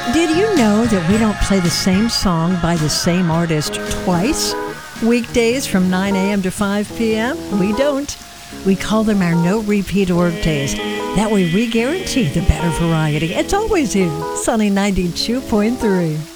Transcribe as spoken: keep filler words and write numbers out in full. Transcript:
Did you know that we don't play the same song by the same artist twice? Weekdays from nine a.m. to five p.m.? We don't. We call them our no-repeat work days. That way we guarantee the better variety. It's always here. Sunny ninety-two point three.